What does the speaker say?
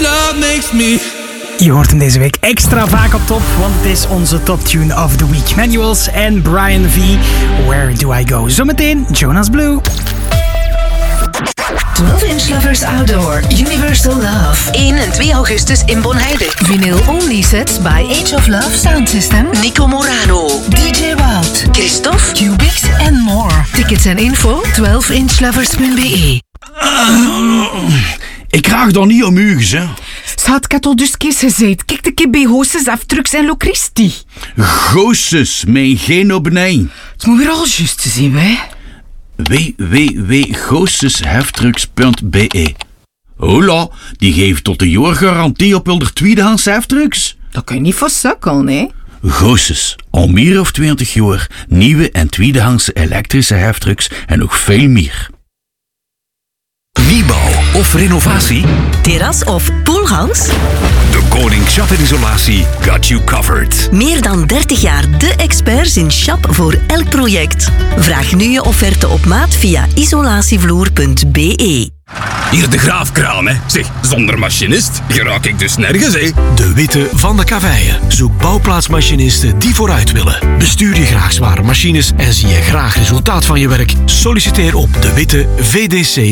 love makes me. Je hoort hem deze week extra vaak op top, want het is onze top tune of the week. Manuals en Brian V. Where Do I Go? Zometeen Jonas Blue. 12-inch Lovers Outdoor, Universal Love. 1 en 2 augustus in Bonheide. Vinyl-only sets by Age of Love Sound System. Nico Morano, DJ Wout, Christophe, Cubix en more. Tickets en info 12inchlovers.be. Ik krijg dan niet om u, hè. Schat, ik had al dus kees gezegd. Kijk de keer bij Hoosses, Aftrucks en Locristi. Goossens, mijn geen op nee. Het moet weer al juist te zien, hè. www.goossesheftrucks.be. Hola, die geeft tot een jaar garantie op wilder tweedehands heftrucks. Dat kan je niet voor sukkelen, hè. Goossens, al meer of 20 jaar nieuwe en tweedehandse elektrische heftrucks en nog veel meer. Nieuwbouw of renovatie? Terras of poolhouse? De Koning Schap en Isolatie got you covered. Meer dan 30 jaar de experts in Schap voor elk project. Vraag nu je offerte op maat via isolatievloer.be. Hier de graafkraan, hè. Zeg, zonder machinist geraak ik dus nergens, hè. De Witte van de Kaveien. Zoek bouwplaatsmachinisten die vooruit willen. Bestuur je graag zware machines en zie je graag resultaat van je werk? Solliciteer op de Witte VDC